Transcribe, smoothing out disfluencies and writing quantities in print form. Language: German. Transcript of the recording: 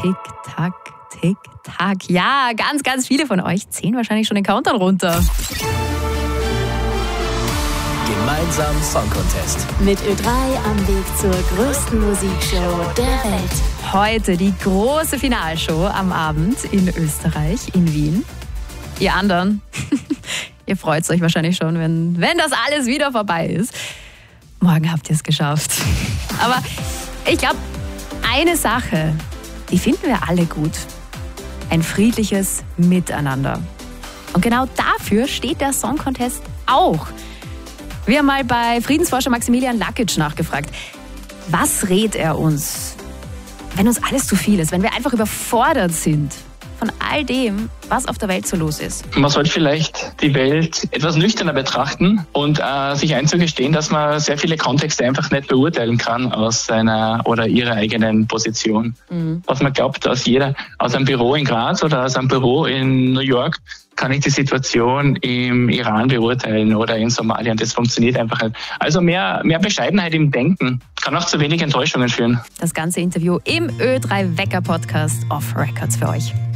Tick-Tack, Tick-Tack. Ja, ganz, ganz viele von euch ziehen wahrscheinlich schon den Countdown runter. Gemeinsam Song Contest. Mit Ö3 am Weg zur größten Musikshow der Welt. Heute die große Finalshow am Abend in Österreich, in Wien. Ihr anderen, ihr freut euch wahrscheinlich schon, wenn das alles wieder vorbei ist. Morgen habt ihr es geschafft. Aber ich glaube, eine Sache, die finden wir alle gut. Ein friedliches Miteinander. Und genau dafür steht der Song Contest auch. Wir haben mal bei Friedensforscher Maximilian Lakic nachgefragt. Was rät er uns, wenn uns alles zu viel ist, wenn wir einfach überfordert sind von all dem, was auf der Welt so los ist? Man sollte vielleicht die Welt etwas nüchterner betrachten und sich einzugestehen, dass man sehr viele Kontexte einfach nicht beurteilen kann aus seiner oder ihrer eigenen Position. Was man glaubt, aus einem Büro in Graz oder aus einem Büro in New York kann ich die Situation im Iran beurteilen oder in Somalia. Und das funktioniert einfach nicht. Also mehr Bescheidenheit im Denken kann auch zu wenig Enttäuschungen führen. Das ganze Interview im Ö3 Wecker Podcast Off Records für euch.